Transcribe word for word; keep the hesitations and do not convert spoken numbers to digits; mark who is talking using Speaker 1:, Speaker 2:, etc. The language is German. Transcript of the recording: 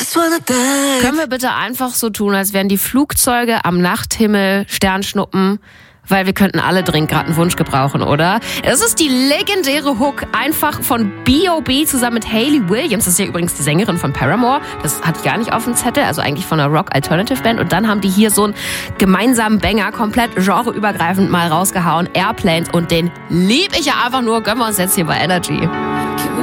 Speaker 1: Können wir bitte einfach so tun, als wären die Flugzeuge am Nachthimmel Sternschnuppen? Weil wir könnten alle dringend gerade einen Wunsch gebrauchen, oder? Es ist die legendäre Hook einfach von B O B zusammen mit Hayley Williams. Das ist ja übrigens die Sängerin von Paramore. Das hatte ich gar nicht auf dem Zettel, also eigentlich von einer Rock-Alternative-Band. Und dann haben die hier so einen gemeinsamen Banger, komplett genreübergreifend mal rausgehauen. Airplanes, und den lieb ich ja einfach nur. Gönnen wir uns jetzt hier bei Energy.